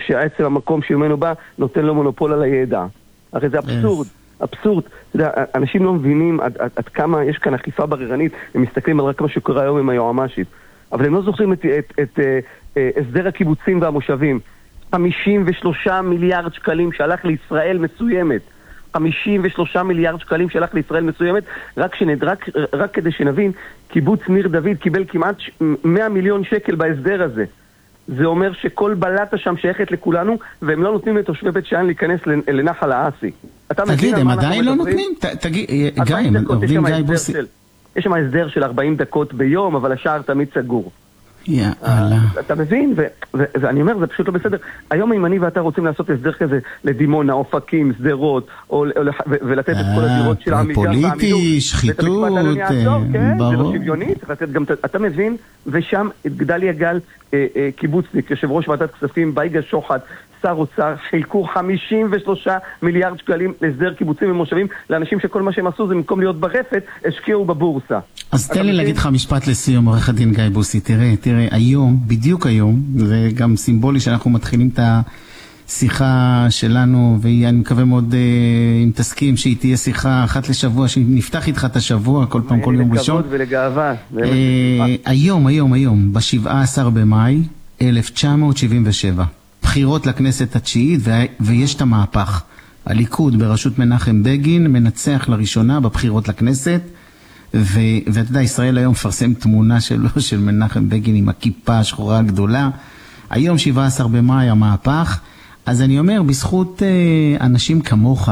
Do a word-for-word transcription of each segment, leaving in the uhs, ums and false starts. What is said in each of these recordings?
שהעצם המקום שממנו בא נותן לו מונופול על הידע. הרי זה אבסורד, אבסורד. אתה יודע, אנשים לא מבינים עד, עד, עד כמה יש כאן אכיפה בררנית, הם מסתכלים על רק מה שקורה היום עם היועמ"שית. אבל הם לא זוכרים את, את, את, את הסדר הקיבוצים והמושבים. חמישים ושלושה מיליארד שקלים שהלך לישראל מסוימת. חמישים ושלושה מיליארד שקלים שהלך לישראל מסוימת, רק, שנד, רק, רק כדי שנבין, קיבוץ ניר דוד קיבל כמעט מאה מיליון שקל בהסדר הזה. זה אומר שכל בלטה שם שייכת לכולנו, והם לא נותנים לתושבי בית שאן להיכנס לנחל האסי. תגיד, הם עדיין לא נותנים? תגיד, גיא, עורך דין גיא בוסי. יש שם הסדר של ארבעים דקות ביום, אבל השער תמיד סגור. יאללה. אתה מבין? ואני אומר, זה פשוט לא בסדר. היום אם אני ואתה רוצים לעשות הסדר כזה לדימונה, אופקים, סדרות, ולתת את כל הדירות של העמידה, פוליטי, שחיתות, זה לא שוויוני, אתה מבין? ושם גדליה גל, קיבוצניק, יושב ראש ועדת כספים, בייגה שוחט, שר אוצר, חילקו חמישים ושלושה מיליארד שקלים להסדר קיבוצים ומושבים, לאנשים שכל מה שהם עשו זה במקום להיות ברפת, השקיעו בבורסה. אז תן לי להגיד לך משפט לסיום, עורך הדין גיא בוסי. תראה, תראה, היום, בדיוק היום, זה גם סימבולי שאנחנו מתחילים את השיחה שלנו, ואני מקווה מאוד, אם תסכים, שהיא תהיה שיחה אחת לשבוע, שנפתח איתך את השבוע, כל פעם, כל יום ראשון. לכבוד ולגאווה. היום, היום, היום, ב-שבעה עשר במאי אלף תשע מאות שבעים ושבע. בחירות לכנסת התשיעית, ויש את המהפך. הליכוד בראשות מנחם בגין מנצח לראשונה בבחירות לכנסת, ואתה יודע, ישראל היום מפרסם תמונה שלו, של מנחם בגין עם הכיפה השחורה הגדולה. היום שבעה עשר במאי המהפך. אז אני אומר, בזכות אנשים כמוך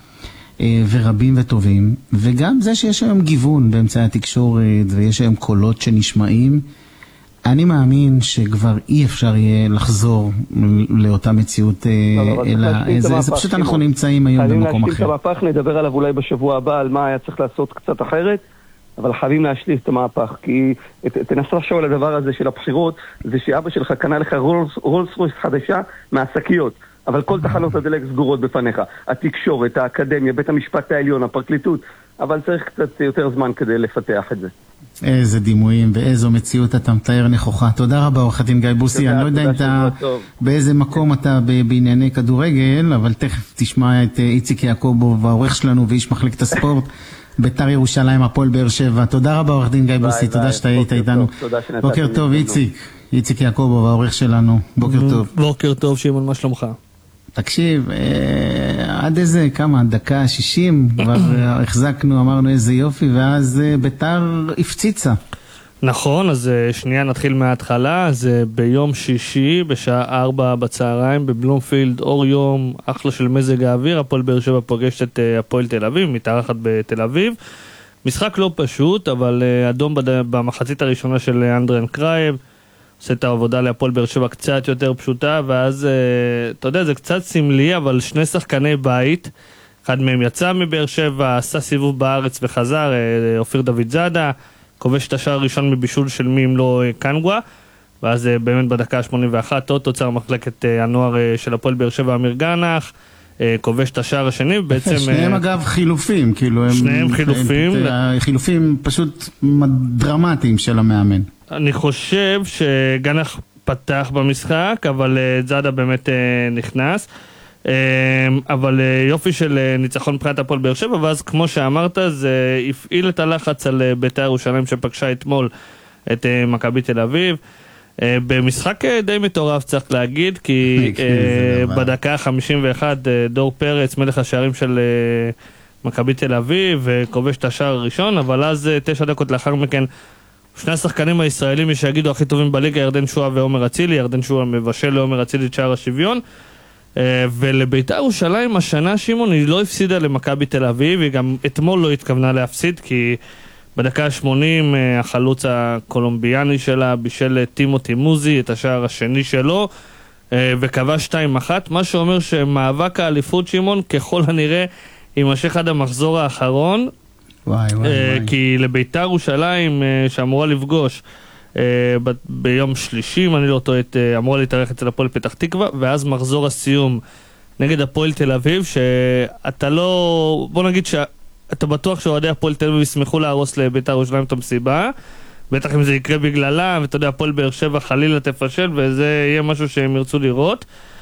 ורבים וטובים, וגם זה שיש היום גיוון באמצעי התקשורת, ויש היום קולות שנשמעים, אני מאמין שכבר אי אפשר יהיה לחזור לאותה מציאות, אלא זה פשוט אנחנו נמצאים היום במקום אחר. חייבים להשליט את המהפך, נדבר עליו אולי בשבוע הבא, על מה היה צריך לעשות קצת אחרת, אבל חייבים להשליט את המהפך, כי תנסה לחשוב על הדבר הזה של הבחירות, זה שאבא שלך קנה לך רולס רויס חדשה מהשקיות, אבל כל תחנות הדלק סגורות בפניך, התקשורת, האקדמיה, בית המשפט העליון, הפרקליטות, אבל צריך קצת יותר זמן כדי לפתח את זה. איזה דימויים ואיזו מציאות אתה מתאר נכוחה. תודה רבה, עורך הדין גיא בוסי. אני לא יודע אם אתה באיזה מקום אתה בענייני כדורגל, אבל תכף תשמע את איציק יעקובוב, העורך שלנו ואיש מחלקת הספורט בית"ר ירושלים, הפועל באר שבע. תודה רבה, עורך דין גיא בוסי, תודה שאתה היית איתנו. בוקר טוב, איציק. איציק יעקובוב, העורך שלנו. בוקר טוב. בוקר טוב, שמעון, מה שלומך? תקשיב, עד איזה כמה, דקה שישים, כבר החזקנו, אמרנו איזה יופי, ואז בית"ר הפציצה. נכון, אז שנייה נתחיל מההתחלה. אז ביום שישי, בשעה ארבע בצהריים, בבלומפילד, אור יום, אחלה של מזג האוויר, הפועל באר שבע פוגשת את הפועל תל אביב, מתארחת בתל אביב. משחק לא פשוט, אבל אדום במחצית הראשונה של אנדריאן קרייב, עושה את העבודה להפועל באר שבע קצת יותר פשוטה, ואז, אתה יודע, זה קצת סמלי, אבל שני שחקני בית, אחד מהם יצא מבאר שבע, עשה סיבוב בארץ וחזר, אופיר דוד זאדה, כובש את השער הראשון מבישול של מי אם לא קנגווה, ואז באמת בדקה ה-שמונים ואחת, עוד תוצר מחלקת הנוער של הפועל באר שבע אמיר גנח, כובש את השער השני, בעצם... שניהם אגב חילופים, כאילו הם... שניהם חילופים. חילופים פשוט דרמטיים של המאמן. אני חושב שגנח פתח במשחק, אבל זאדה באמת נכנס. אבל יופי של ניצחון מבחינת הפועל באר שבע, ואז כמו שאמרת, זה הפעיל את הלחץ על בית"ר ירושלים שפגשה אתמול את מכבי תל אביב. במשחק די מטורף צריך להגיד, כי בדקה חמישים ואחת דור פרץ, מלך השערים של מכבי תל אביב, כובש את השער הראשון, אבל אז תשע דקות לאחר מכן, שני השחקנים הישראלים שיגידו הכי טובים בליגה, ירדן שועה ועומר אצילי. ירדן שועה מבשל לעומר אצילי את שער השוויון, ולבית"ר ירושלים השנה, שמעון, היא לא הפסידה למכבי תל אביב, היא גם אתמול לא התכוונה להפסיד, כי בדקה ה-שמונים החלוץ הקולומביאני שלה בישל טימותי מוזי את השער השני שלו, וקבע שתיים אחת, מה שאומר שמאבק האליפות, שמעון, ככל הנראה יימשך עד המחזור האחרון. וואי, וואי, וואי. כי לבית"ר ירושלים שאמורה לפגוש ביום שלישי, אם אני לא טועה, אמורה להתארח אצל הפועל פתח תקווה, ואז מחזור הסיום נגד הפועל תל אביב, שאתה לא, בוא נגיד שאתה בטוח שאוהדי הפועל תל אביב ישמחו להרוס לבית"ר ירושלים את המסיבה, בטח אם זה יקרה בגללה, ואתה יודע, הפועל באר שבע חלילה תפשל, וזה יהיה משהו שהם ירצו לראות.